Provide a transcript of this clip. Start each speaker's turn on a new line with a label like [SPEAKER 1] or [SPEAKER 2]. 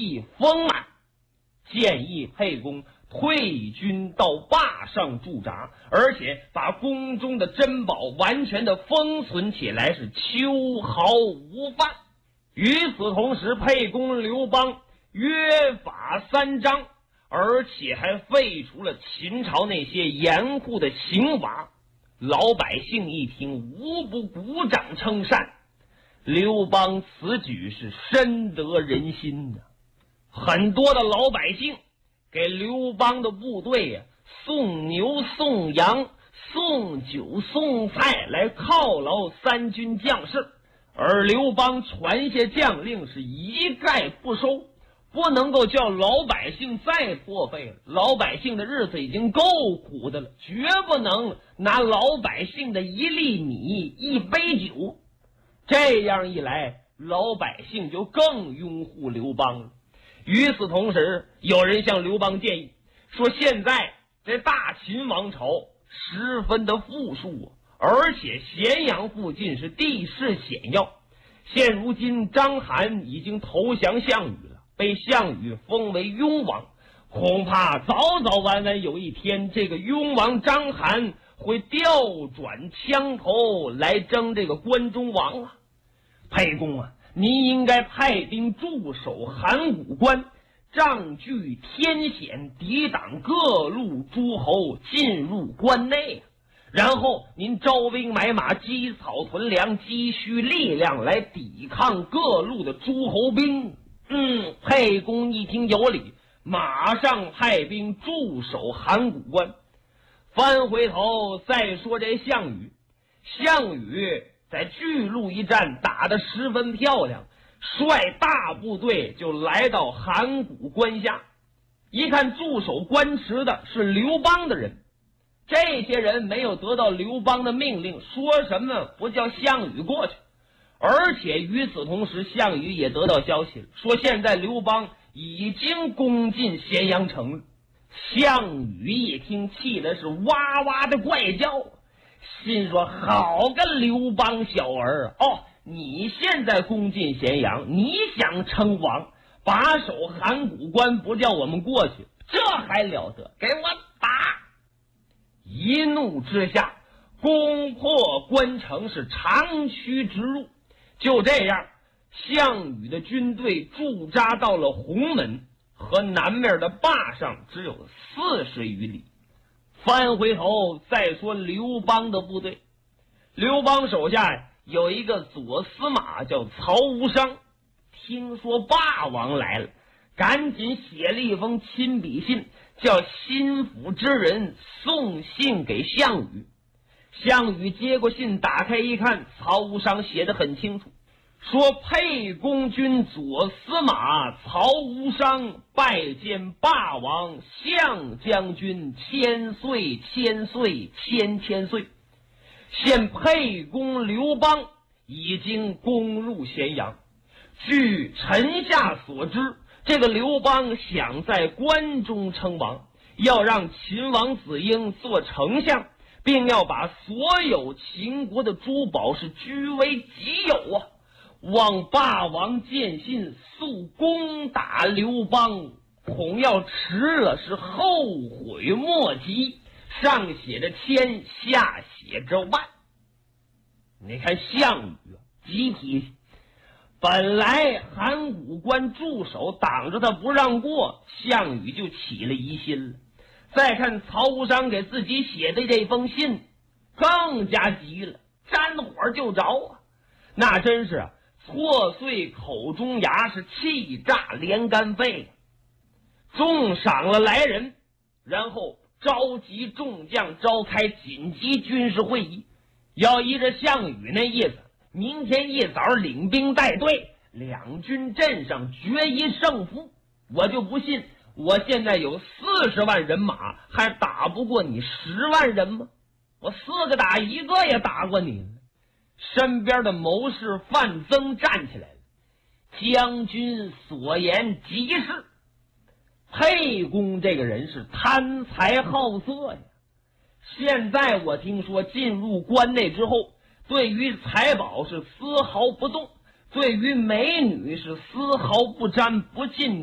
[SPEAKER 1] 意丰满，建议沛公退军到坝上驻扎，而且把宫中的珍宝完全的封存起来，是秋毫无犯。与此同时，沛公刘邦约法三章，而且还废除了秦朝那些严酷的刑罚。老百姓一听，无不鼓掌称善。刘邦此举是深得人心的，很多的老百姓给刘邦的部队送牛送羊送酒送菜来犒劳三军将士，而刘邦传下将令是一概不收，不能够叫老百姓再破费了。老百姓的日子已经够苦的了，绝不能拿老百姓的一粒米一杯酒。这样一来，老百姓就更拥护刘邦了。与此同时，有人向刘邦建议说，现在这大秦王朝十分的富庶，而且咸阳附近是地势险要。现如今章邯已经投降项羽了，被项羽封为雍王，恐怕早早晚晚有一天，这个雍王章邯会调转枪头来争这个关中王啊。沛公啊，您应该派兵驻守函谷关，仗据天险，抵挡各路诸侯进入关内啊。然后您招兵买马，积草屯粮，积蓄力量来抵抗各路的诸侯兵。沛公一听有理，马上派兵驻守函谷关。翻回头再说这项羽，项羽在巨鹿一战打得十分漂亮，率大部队就来到函谷关下，一看驻守关池的是刘邦的人，这些人没有得到刘邦的命令，说什么不叫项羽过去。而且与此同时，项羽也得到消息了，说现在刘邦已经攻进咸阳城了。项羽一听，气的是哇哇的怪叫，心说好个刘邦小儿你现在攻进咸阳，你想称王，把守函谷关不叫我们过去，这还了得，给我打！一怒之下，攻破关城，是长驱直入。就这样，项羽的军队驻扎到了鸿门，和南面的坝上只有40余里。翻回头再说刘邦的部队，刘邦手下有一个左司马叫曹无伤，听说霸王来了，赶紧写了一封亲笔信，叫心腹之人送信给项羽。项羽接过信，打开一看，曹无伤写得很清楚，说沛公军左司马曹无伤拜见霸王项将军千岁千岁千千岁。现沛公刘邦已经攻入咸阳，据臣下所知，这个刘邦想在关中称王，要让秦王子婴做丞相，并要把所有秦国的珠宝是据为己有啊！望霸王见信，速攻打刘邦，恐要迟了是后悔莫及。上写着千，下写着万。你看项羽急脾气，本来函谷关驻守挡着他不让过，项羽就起了疑心了。再看曹无伤给自己写的这封信，更加急了，沾火就着啊！那真是挫碎口中牙，是气炸连肝肺。重赏了来人，然后召集众将，召开紧急军事会议，要依着项羽那意思，明天一早领兵带队，两军阵上决一胜负。我就不信我现在有40万人马，还打不过你10万人吗？我4个打1个也打过你了。身边的谋士范增站起来了，将军所言极是。沛公这个人是贪财好色呀，现在我听说进入关内之后，对于财宝是丝毫不动，对于美女是丝毫不沾不进